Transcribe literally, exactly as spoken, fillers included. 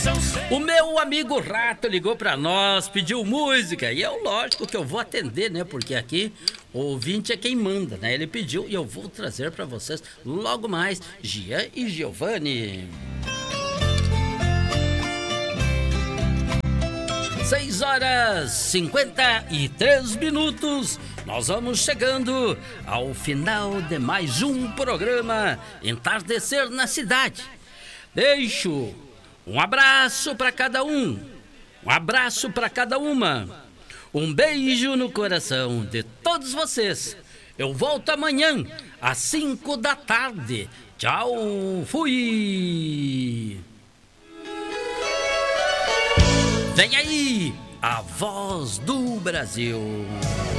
O meu amigo Rato ligou pra nós, pediu música, e eu, lógico que eu vou atender, né? Porque aqui o ouvinte é quem manda, né? Ele pediu e eu vou trazer pra vocês logo mais Gia e Giovanni. seis horas e cinquenta e três minutos. Nós vamos chegando ao final de mais um programa Entardecer na Cidade. Deixo um abraço para cada um, um abraço para cada uma, um beijo no coração de todos vocês. Eu volto amanhã às cinco da tarde. Tchau, fui! Vem aí, a voz do Brasil.